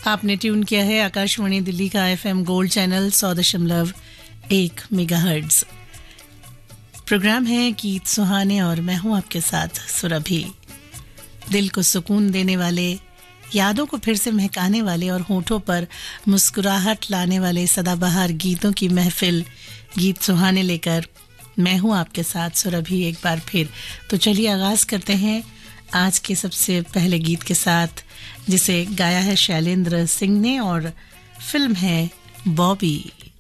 आपने ट्यून किया है आकाशवाणी दिल्ली का FM gold channel 100.1 megahertz. Programme है गीत सुहाने और मैं हूं आपके साथ सुरभि। दिल को सुकून देने वाले, यादों को फिर से महकाने वाले और होठों पर मुस्कुराहट लाने वाले सदाबहार गीतों की महफिल गीत सुहाने लेकर मैं हूं आपके साथ सुरभि एक बार फिर। तो चलिए आगाज करते हैं आज के सबसे पहले गीत के साथ, जिसे गाया है शैलेंद्र सिंह ने और फिल्म है बॉबी।